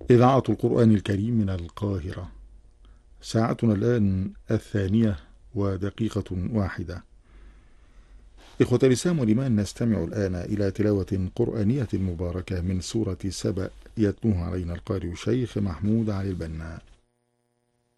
إذاعة القرآن الكريم من القاهرة. ساعتنا الآن 2:01. إخوة الإسلام والإيمان، نستمع الآن إلى تلاوة قرآنية مباركة من سورة سبأ، يتلوها علينا القارئ الشيخ محمود علي البنا.